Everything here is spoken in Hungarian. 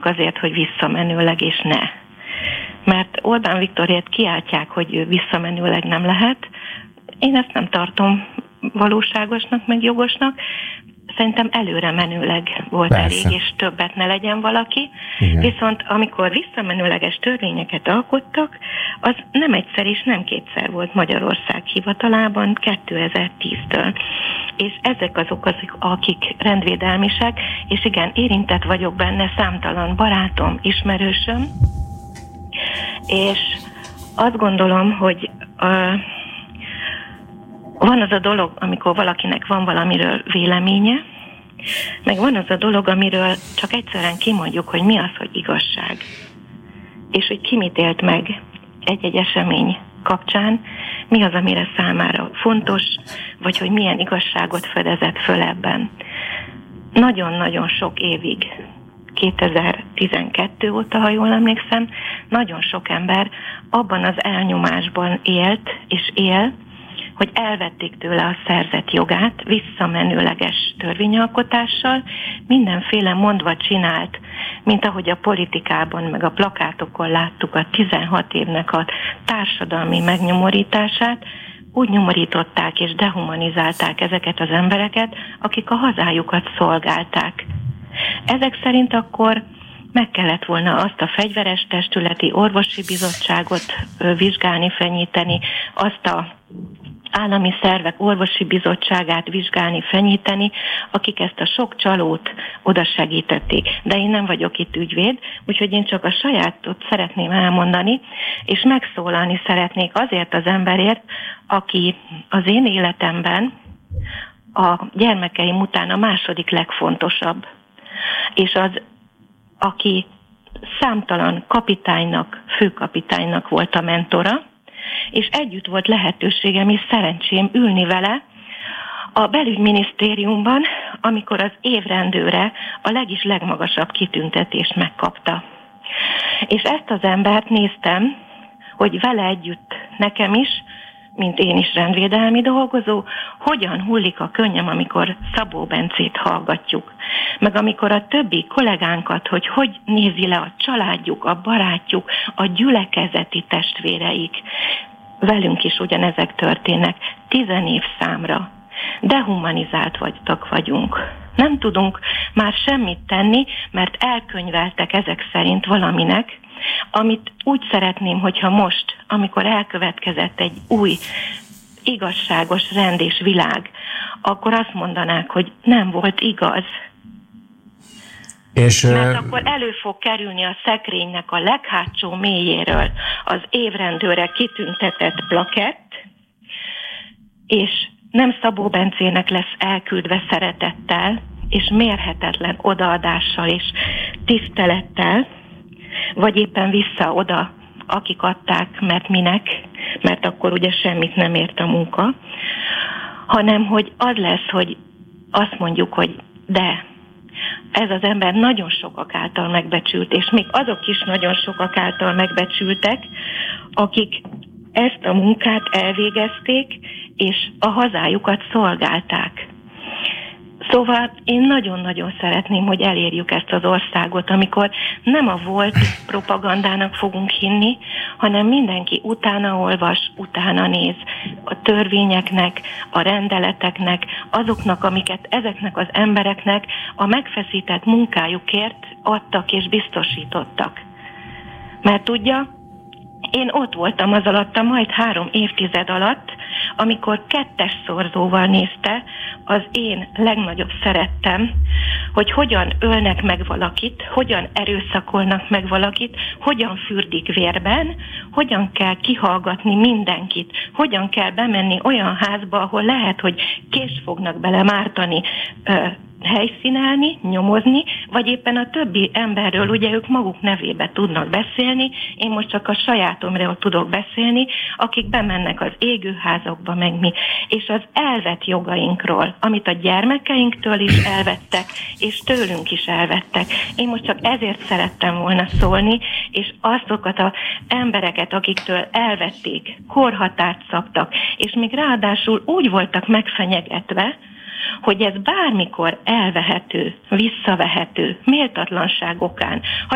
azért, hogy visszamenőleg és ne. Mert Orbán Viktorért kiáltják, hogy visszamenőleg nem lehet. Én ezt nem tartom valóságosnak, meg jogosnak. Szerintem előre menőleg volt elég, és többet ne legyen valaki. Igen. Viszont amikor visszamenőleges törvényeket alkottak, az nem egyszer és nem kétszer volt Magyarország hivatalában 2010-től. És ezek azok, akik rendvédelmisek, és igen, érintett vagyok benne, számtalan barátom, ismerősöm, és azt gondolom, hogy van az a dolog, amikor valakinek van valamiről véleménye, meg van az a dolog, amiről csak egyszerűen kimondjuk, hogy mi az, hogy igazság. És hogy ki mit élt meg egy-egy esemény kapcsán, mi az, amire számára fontos, vagy hogy milyen igazságot fedezett föl ebben. Nagyon-nagyon sok évig, 2012 óta, ha jól emlékszem, nagyon sok ember abban az elnyomásban élt és él, hogy elvették tőle a szerzett jogát visszamenőleges törvényalkotással, mindenféle mondva csinált, mint ahogy a politikában, meg a plakátokon láttuk a 16 évnek a társadalmi megnyomorítását, úgy nyomorították és dehumanizálták ezeket az embereket, akik a hazájukat szolgálták. Ezek szerint akkor meg kellett volna azt a fegyveres testületi orvosi bizottságot vizsgálni, fenyíteni, azt a állami szervek orvosi bizottságát vizsgálni, fenyíteni, akik ezt a sok csalót oda segítették. De én nem vagyok itt ügyvéd, úgyhogy én csak a sajátot szeretném elmondani, és megszólalni szeretnék azért az emberért, aki az én életemben a gyermekeim után a második legfontosabb. És az, aki számtalan kapitánynak, főkapitánynak volt a mentora, és együtt volt lehetőségem és szerencsém ülni vele a belügyminisztériumban, amikor az évrendőre a legmagasabb kitüntetést megkapta. És ezt az embert néztem, hogy vele együtt nekem is, mint én is rendvédelmi dolgozó, hogyan hullik a könnyem, amikor Szabó Bencét hallgatjuk. Meg amikor a többi kollégánkat, hogy nézi le a családjuk, a barátjuk, a gyülekezeti testvéreik. Velünk is ugyanezek történnek. 10 évszámra. Dehumanizált vagyunk. Nem tudunk már semmit tenni, mert elkönyveltek ezek szerint valaminek, amit úgy szeretném, hogyha most, amikor elkövetkezett egy új, igazságos rend és világ, akkor azt mondanák, hogy nem volt igaz. Mert akkor elő fog kerülni a szekrénynek a leghátsó mélyéről az évrendőre kitüntetett plakett, és nem Szabó Bencének lesz elküldve szeretettel, és mérhetetlen odaadással és tisztelettel, vagy éppen vissza oda, akik adták, mert minek, mert akkor ugye semmit nem ért a munka, hanem hogy az lesz, hogy azt mondjuk, hogy de ez az ember nagyon sokak által megbecsült, és még azok is nagyon sokak által megbecsültek, akik ezt a munkát elvégezték, és a hazájukat szolgálták. Szóval én nagyon-nagyon szeretném, hogy elérjük ezt az országot, amikor nem a volt propagandának fogunk hinni, hanem mindenki utána olvas, utána néz a törvényeknek, a rendeleteknek, azoknak, amiket ezeknek az embereknek a megfeszített munkájukért adtak és biztosítottak. Mert tudja, én ott voltam az alatt a majd 3 évtized alatt, amikor 2-es szorzóval nézte az én legnagyobb szerettem, hogy hogyan ölnek meg valakit, hogyan erőszakolnak meg valakit, hogyan fürdik vérben, hogyan kell kihallgatni mindenkit, hogyan kell bemenni olyan házba, ahol lehet, hogy kést fognak bele mártani, helyszínelni, nyomozni, vagy éppen a többi emberről, ugye ők maguk nevébe tudnak beszélni, én most csak a sajátomról tudok beszélni, akik bemennek az égőházakba, meg mi, és az elvett jogainkról, amit a gyermekeinktől is elvettek, és tőlünk is elvettek. Én most csak ezért szerettem volna szólni, és azokat az embereket, akiktől elvették, korhatárt szabtak, és még ráadásul úgy voltak megfenyegetve, hogy ez bármikor elvehető, visszavehető, méltatlanság okán. Ha